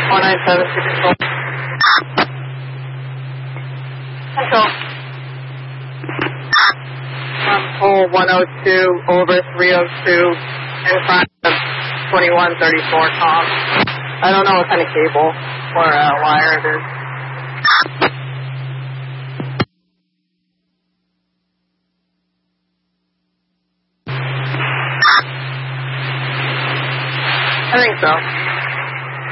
19764. Control. Pole 102 over 302 in front of 2134 Tom. I don't know what kind of cable or wire it is. I think so.